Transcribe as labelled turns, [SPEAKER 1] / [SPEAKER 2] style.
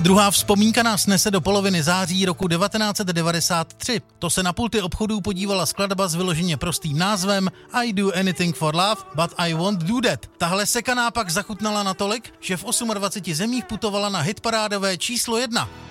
[SPEAKER 1] Druhá vzpomínka nás nese do poloviny září roku 1993. To se na pulty obchodů podívala skladba s vyloženě prostým názvem I Do Anything for Love, but I Won't Do That. Tahle sekaná pak zachutnala natolik, že v 28 zemích putovala na hitparádové číslo 1.